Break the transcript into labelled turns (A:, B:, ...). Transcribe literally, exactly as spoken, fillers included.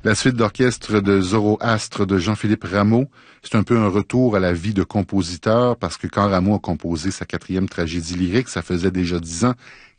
A: La suite d'orchestre de Zoroastre de Jean-Philippe Rameau, c'est un peu un retour à la vie de compositeur parce que quand Rameau a composé sa quatrième tragédie lyrique, ça faisait déjà dix ans